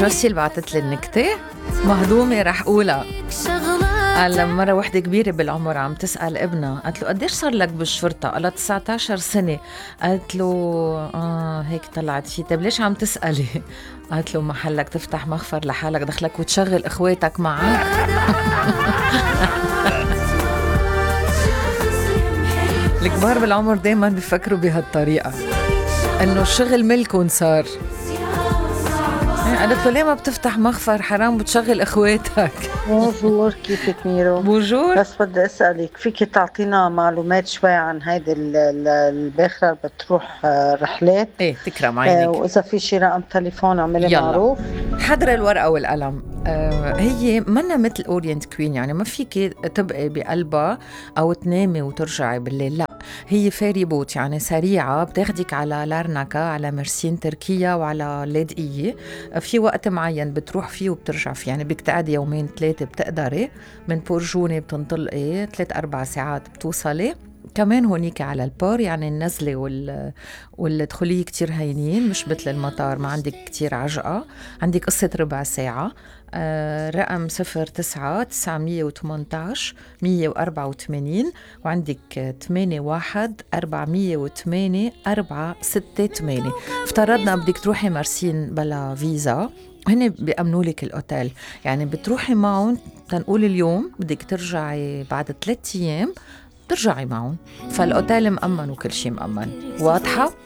جوسيل بعتت لي النكتة مهضومة رح أقولها. قال لما مرة وحدة كبيرة بالعمر عم تسأل ابنها، قالت له قديش صار لك بالشرطة؟ قالت 19 سنة. قالت له هيك طلعت فيه. طيب ليش عم تسألي؟ قالت له محلك تفتح مخفر لحالك دخلك وتشغل اخواتك معك. الكبار بالعمر دايما بيفكروا بهالطريقة انه الشغل ملكن صار. قالت له ليه ما بتفتح مخفر؟ حرام بتشغل اخواتك. بونجور، كيفك ميرو؟ بونجور. بس بدي اسالك، فيك تعطينا معلومات شوي عن هيدي الباخره اللي بتروح رحلات؟ ايه تكرم عينك. واذا في شي رقم تليفون اعملي معروف. حضر الورقه والقلم. هي منا مثل اورينت كوين، يعني ما فيك تبقي بقلبها او تنامي وترجعي بالليل، لا هي فيري بوت، يعني سريعه بتاخدك على لارناكا، على مرسين تركيا، وعلى لاذقيه. في وقت معين بتروح فيه وبترجع فيه، يعني بتقعدي يومين ثلاثه بتقدري. من بورجوني بتنطلقي 3-4 ساعات بتوصلي. كمان هونيك على البار، يعني النزلة والدخولية كتير هينين، مش مثل المطار ما عندك كتير عجقة. عندك قصة ربع ساعة. رقم 09-918-184، وعندك 81-408-468. افترضنا بدك تروحي مرسين بلا فيزا، هن بيأمنوا لك الأوتيل، يعني بتروحي معهم تنقول اليوم بدك ترجعي بعد 3 أيام ترجعي معهم، فالأوتيل مأمن وكل شيء مأمن. واضحة؟